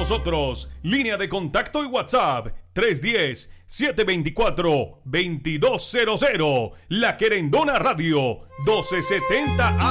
nosotros. Línea de contacto y WhatsApp 310-724-2200. La Querendona Radio 1270 A.